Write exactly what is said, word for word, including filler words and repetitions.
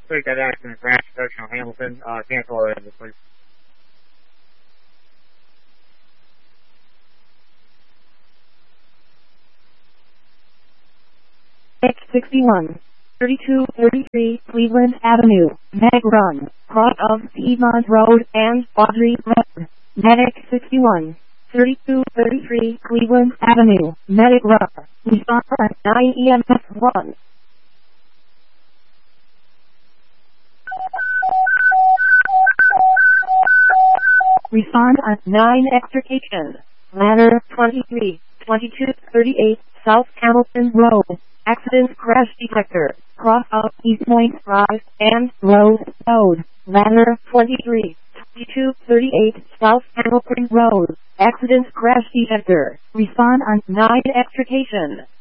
Take that accident, crash protection on Hamilton. Uh, cancel our engine, please. X sixty-one, thirty-two thirty-three Cleveland Avenue, Meg Run, cross of Piedmont Road and Audrey Road. Medic sixty-one, thirty-two thirty-three Cleveland Avenue, Medic Run, respond at nine E M S one. Respond at nine extrication. Ladder twenty-three, twenty-two thirty-eight South Hamilton Road. Accident crash detector. Cross out East Point Drive and Rose Road. Ladder twenty-three, twenty-two thirty-eight South Hamilton Road. Accident crash detector. Respond on nine extrication.